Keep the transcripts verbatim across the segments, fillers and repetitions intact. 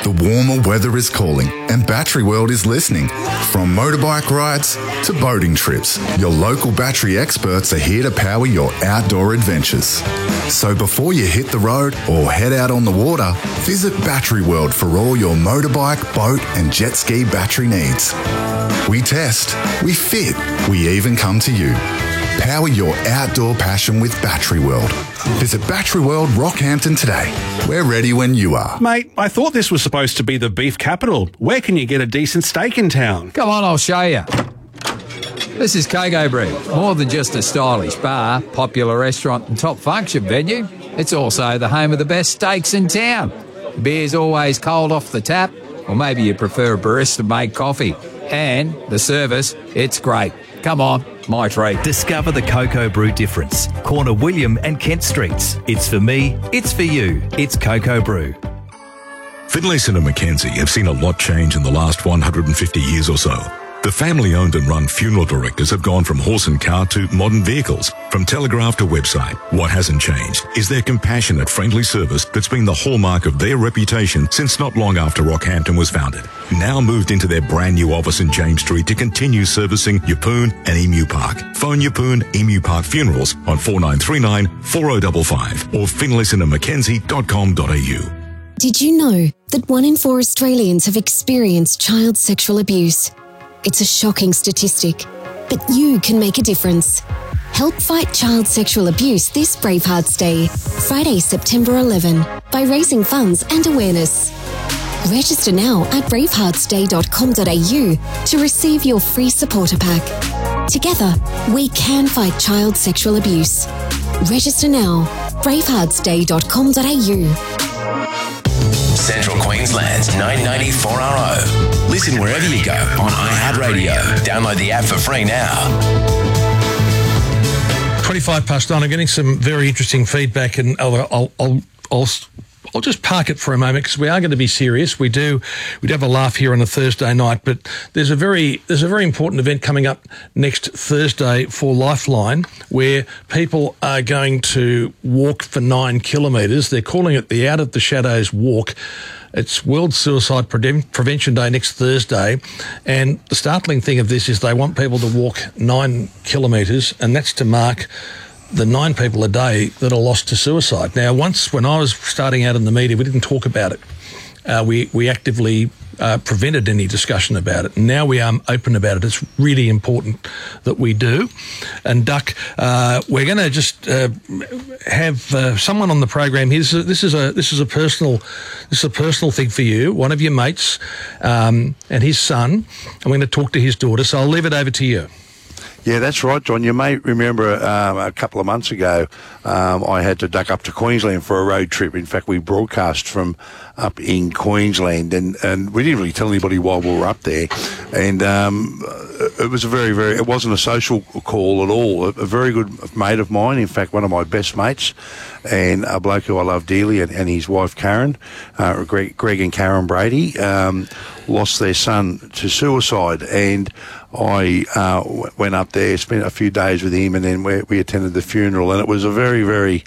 The warmer weather is calling and Battery World is listening. From motorbike rides to boating trips, your local battery experts are here to power your outdoor adventures. So before you hit the road or head out on the water, visit Battery World for all your motorbike, boat and jet ski battery needs. We test, we fit, we even come to you. Power your outdoor passion with Battery World. Visit Battery World Rockhampton today. We're ready when you are. Mate, I thought this was supposed to be the beef capital. Where can you get a decent steak in town? Come on, I'll show you. This is Coco Brew. More than just a stylish bar, popular restaurant and top function venue, it's also the home of the best steaks in town. The beer's always cold off the tap, or maybe you prefer a barista-made coffee. And the service, it's great. Come on, my treat. Discover the Coco Brew difference. Corner William and Kent Streets. It's for me, it's for you. It's Coco Brew. Finlayson and Mackenzie have seen a lot change in the last one hundred fifty years or so. The family-owned and run funeral directors have gone from horse and car to modern vehicles, from telegraph to website. What hasn't changed is their compassionate, friendly service that's been the hallmark of their reputation since not long after Rockhampton was founded. Now moved into their brand new office in James Street to continue servicing Yeppoon and Emu Park. Phone Yeppoon Emu Park Funerals on four nine three nine, four oh five five or finlayson and mackenzie dot com dot a u. Did you know that one in four Australians have experienced child sexual abuse? It's a shocking statistic, but you can make a difference. Help fight child sexual abuse this Bravehearts Day, Friday, September eleventh, by raising funds and awareness. Register now at bravehearts day dot com dot a u to receive your free supporter pack. Together, we can fight child sexual abuse. Register now, bravehearts day dot com dot a u. Central Queensland's nine ninety four R O. Listen wherever you go on iHeartRadio. Download the app for free now. twenty-five past nine. I'm getting some very interesting feedback, and I'll, I'll, I'll, I'll, I'll just park it for a moment because we are going to be serious. We do, we do have a laugh here on a Thursday night, but there's a very, there's a very important event coming up next Thursday for Lifeline, where people are going to walk for nine kilometres. They're calling it the Out of the Shadows Walk. It's World Suicide Pre- Prevention Day next Thursday, and the startling thing of this is they want people to walk nine kilometres, and that's to mark the nine people a day that are lost to suicide. Now, once when I was starting out in the media, we didn't talk about it. Uh, we, we actively uh, prevented any discussion about it. Now we are open about it. It's really important that we do. And Duck, uh, we're going to just uh, have uh, someone on the program here. This is, this is a this is a personal this is a personal thing for you. One of your mates um, and his son. I'm going to talk to his daughter. So I'll leave it over to you. Yeah, that's right, John. You may remember um, a couple of months ago, um, I had to duck up to Queensland for a road trip. In fact, we broadcast from up in Queensland, and, and we didn't really tell anybody while we were up there. And um, it was a very, very, it wasn't a social call at all. A, a very good mate of mine, in fact, one of my best mates, and a bloke who I love dearly, and, and his wife, Karen, uh, Greg, Greg and Karen Brady, um, lost their son to suicide. And I uh, w- went up there, spent a few days with him, and then we, we attended the funeral. And it was a very, very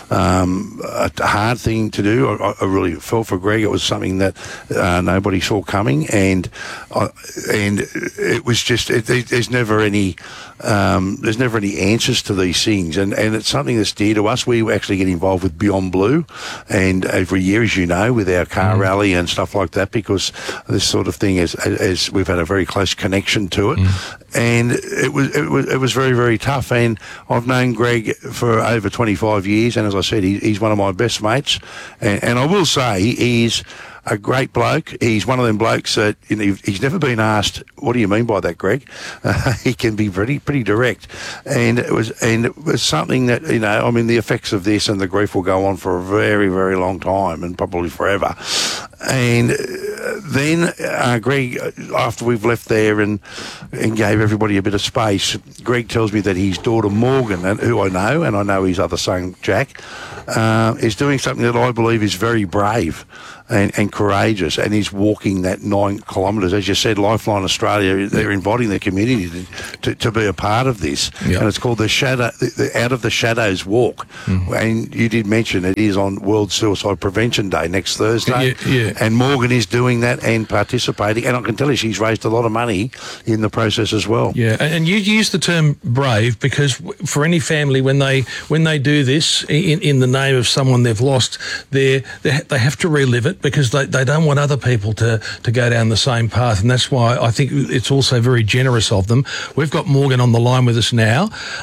um, a hard thing to do. I, I really felt for Greg. It was something that uh, nobody saw coming, and uh, and it was just it, there's never any um, there's never any answers to these things, and and it's something that's dear to us. We actually get involved with Beyond Blue, and every year, as you know, with our car mm. rally and stuff like that, because this sort of thing is, is we've had a very close connection to it. Mm. And it was it was it was very, very tough. And I've known Greg for over twenty-five years, and as I said, he, he's one of my best mates. And, and I will say he's a great bloke. He's one of them blokes that, you know, he's never been asked, "What do you mean by that, Greg?" Uh, he can be pretty pretty direct, and it was and it was something that, you know, I mean, the effects of this and the grief will go on for a very, very long time, and probably forever. And then, uh, Greg, after we've left there and and gave everybody a bit of space, Greg tells me that his daughter Morgan, and who I know, and I know his other son Jack, uh, is doing something that I believe is very brave and, and courageous, and is walking that nine kilometres. As you said, Lifeline Australia, they're inviting their community to, to, to be a part of this, yep. and it's called the Shadow, the, the Out of the Shadows Walk. Mm. And you did mention it is on World Suicide Prevention Day next Thursday, yeah, yeah. and Morgan is doing that and participating, and I can tell you she's raised a lot of money in the process as well. Yeah, and you use the term brave because for any family, when they when they do this in, in the name of someone they've lost, they they have to relive it because they, they don't want other people to, to go down the same path, and that's why I think it's also very generous of them. We've got Morgan on the line with us now.